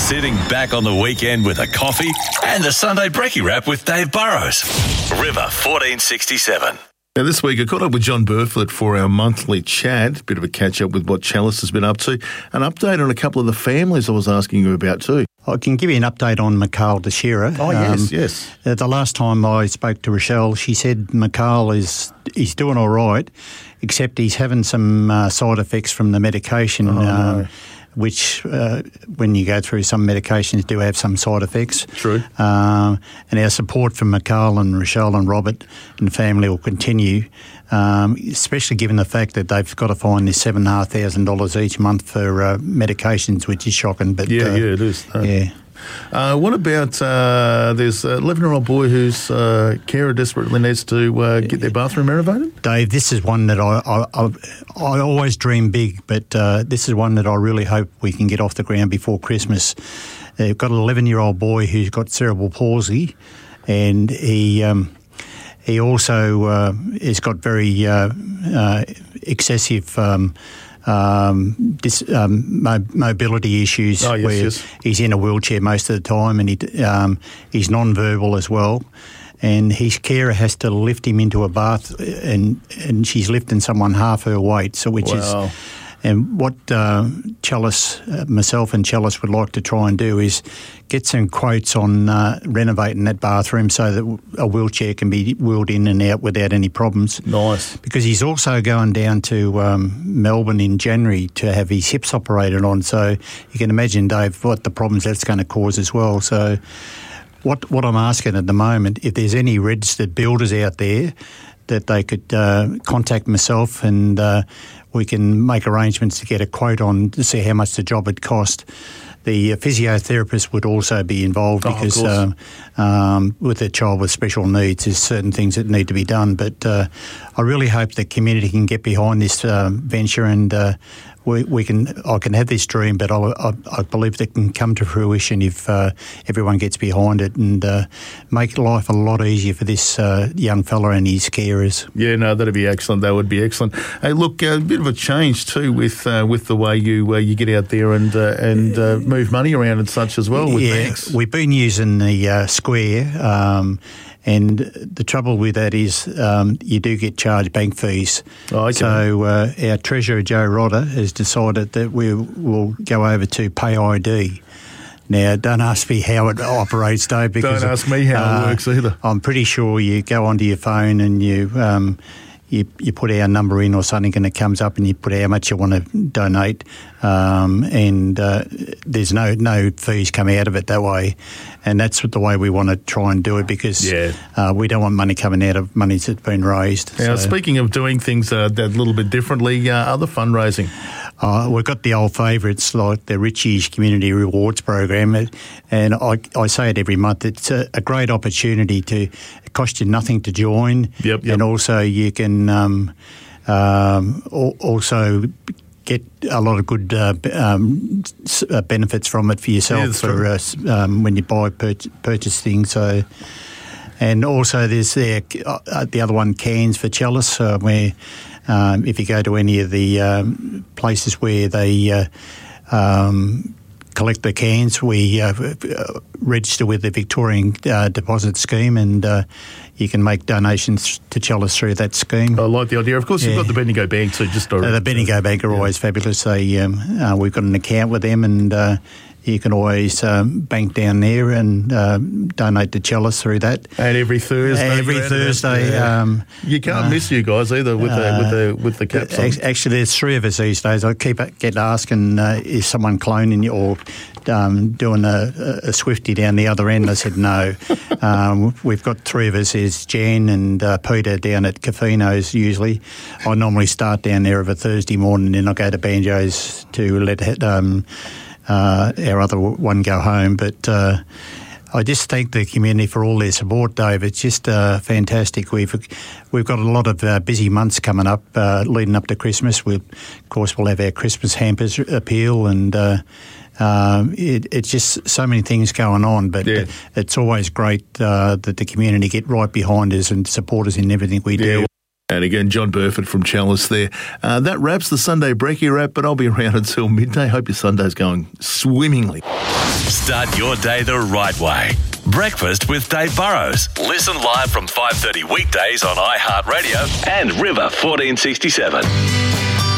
Sitting back on the weekend with a coffee and the Sunday Brekkie Wrap with Dave Burrows. River 1467. Now, this week I caught up with John Burflett for our monthly chat, bit of a catch-up with what Chalice has been up to, an update on a couple of the families I was asking you about too. I can give you an update on Mikhail Teixeira. Oh, yes. The last time I spoke to Rochelle, she said Mikhail he's doing all right, except he's having some side effects from the medication. No. Which, when you go through some medications, do have some side effects. True. And our support for Mikhail and Rochelle and Robert and the family will continue, especially given the fact that they've got to find this $7,500 each month for medications, which is shocking. But yeah, it is. Yeah. What about there's an 11-year-old boy whose carer desperately needs to get their bathroom renovated? Dave, this is one that I always dream big, but this is one that I really hope we can get off the ground before Christmas. They've got an 11-year-old boy who's got cerebral palsy, and he also has got very excessive mobility issues. Oh, yes, where yes. He's in a wheelchair most of the time, and he's non-verbal as well. And his carer has to lift him into a bath, and she's lifting someone half her weight. So Wow. And what Chalice, myself and Chalice would like to try and do is get some quotes on renovating that bathroom so that a wheelchair can be wheeled in and out without any problems. Nice. Because he's also going down to Melbourne in January to have his hips operated on. So you can imagine, Dave, what the problems that's going to cause as well. So what I'm asking at the moment, if there's any registered builders out there, that they could contact myself and we can make arrangements to get a quote on to see how much the job would cost. The physiotherapist would also be involved because with a child with special needs, there's certain things that need to be done. But I really hope the community can get behind this venture and I can have this dream, but I believe that can come to fruition if everyone gets behind it and make life a lot easier for this young fella and his carers. Yeah, no, that'd be excellent. That would be excellent. Hey, look, a bit of a change too with the way you get out there and move money around and such as well with banks. We've been using the Square. And the trouble with that is you do get charged bank fees. Oh, okay. So our Treasurer, Joe Rodder, has decided that we will go over to PayID. Now, don't ask me how it operates, Dave. Because don't ask me how it works either. I'm pretty sure you go onto your phone and you put our number in or something and it comes up and you put how much you want to donate and there's no fees come out of it that way. And that's the way we want to try and do it because we don't want money coming out of money that's been raised. Now, speaking of doing things that little bit differently, other fundraising? We've got the old favourites like the Ritchie's Community Rewards Program, and I say it every month. It's a great opportunity it costs you nothing to join, Yep. And also you can also get a lot of good benefits from it for yourself when you purchase things. So, and also there's the other one, Cans for Chalice, where if you go to any of the places where they collect the cans, we register with the Victorian Deposit Scheme, and you can make donations to Chalice through that scheme. I like the idea. Of course, you've got the Bendigo Bank too. The Bendigo Bank are always fabulous. We've got an account with them, and you can always bank down there and donate to Chalice through that. And every Thursday. You can't miss you guys either with the caps on. Actually, there's three of us these days. I get asking, is someone cloning you or doing a Swifty down the other end? I said no. We've got three of us. There's Jan and Peter down at Cafino's usually. I normally start down there of a Thursday morning, then I go to Banjo's to let our other one go home. But I just thank the community for all their support, Dave. It's just fantastic. We've got a lot of busy months coming up, leading up to Christmas. We'll have our Christmas hampers appeal, and it's just so many things going on. But it's always great that the community get right behind us and support us in everything we do. And again, John Burford from Chalice there. That wraps the Sunday Brekkie Wrap, but I'll be around until midday. Hope your Sunday's going swimmingly. Start your day the right way. Breakfast with Dave Burrows. Listen live from 5:30 weekdays on iHeartRadio and River 1467.